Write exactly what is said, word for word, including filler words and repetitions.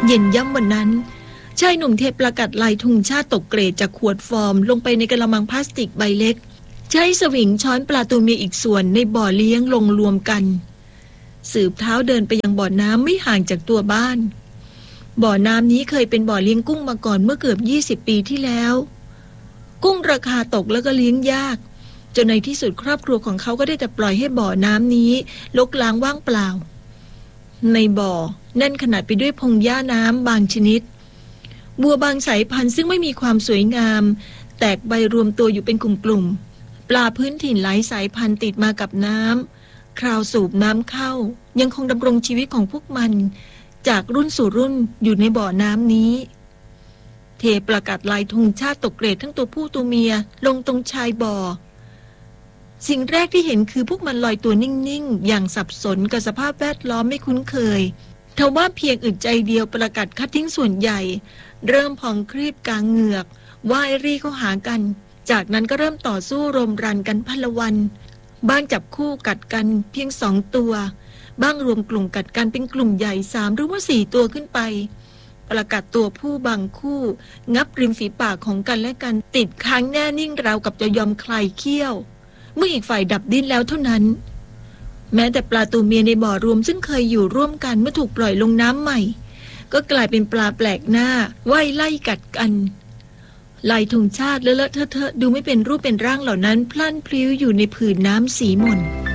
เย็นย่ำวันนั้นชายหนุ่มเทประกาศลายธงชาติตกเกรดจากขวดฟอร์มลงไปในกระมังพลาสติกใบเล็กใช้สวิงช้อนปลาตัวเมียอีกส่วนในบ่อเลี้ยงลงรวมกันสืบเท้าเดินไปยังบ่อน้ำไม่ห่างจากตัวบ้านบ่อน้ำนี้เคยเป็นบ่อเลี้ยงกุ้งมาก่อนเมื่อเกือบยี่สิบปีที่แล้วกุ้งราคาตกแล้วก็เลี้ยงยากจนในที่สุดครอบครัวของเขาก็ได้แต่ปล่อยให้บ่อน้ำนี้รกร้างว่างเปล่าในบ่อแน่นขนาดไปด้วยพงหญ้าน้ำบางชนิดบัวบางสายพันธุ์ซึ่งไม่มีความสวยงามแตกใบรวมตัวอยู่เป็นกลุ่มๆปลาพื้นถิ่นหลายสายพันธุ์ติดมากับน้ำคราวสูบน้ำเข้ายังคงดำรงชีวิตของพวกมันจากรุ่นสู่รุ่นอยู่ในบ่อน้ำนี้เทประกาศลายธงชาติตกเกรดทั้งตัวผู้ตัวเมียลงตรงชายบ่อสิ่งแรกที่เห็นคือพวกมันลอยตัวนิ่งๆอย่างสับสนกับสภาพแวดล้อมไม่คุ้นเคยทว่าเพียงอึดใจเดียวประกาศคัดทิ้งส่วนใหญ่เริ่มพองครีบกลางเหงือกว่ายรี่เข้าหากันจากนั้นก็เริ่มต่อสู้รมรันกันพลวันบ้างจับคู่กัดกันเพียงสองตัวบ้างรวมกลุ่มกัดกันเป็นกลุ่มใหญ่สามหรือว่าสี่ตัวขึ้นไปประกาศตัวผู้บางคู่งับริมฝีปากของกันและกันติดค้างแน่นิ่งราวกับจะยอมคลายเขี้ยวเมื่ออีกฝ่ายดับดิ้นแล้วเท่านั้นแม้แต่ปลาตัวเมียในบ่อรวมซึ่งเคยอยู่ร่วมกันเมื่อถูกปล่อยลงน้ำใหม่ก็กลายเป็นปลาแปลกหน้าว่ายไล่กัดกันลายธงชาติเลอะเลอะเทอะเทอะดูไม่เป็นรูปเป็นร่างเหล่านั้นพลั่นพลิ้วอยู่ในผืนน้ำสีหม่น